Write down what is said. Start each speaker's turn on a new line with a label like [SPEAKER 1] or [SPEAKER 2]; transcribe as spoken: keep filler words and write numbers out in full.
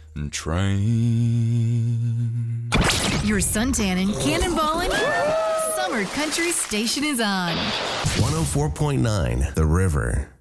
[SPEAKER 1] train.
[SPEAKER 2] Your suntanning, cannonballing, summer country station is on.
[SPEAKER 3] one oh four point nine The River.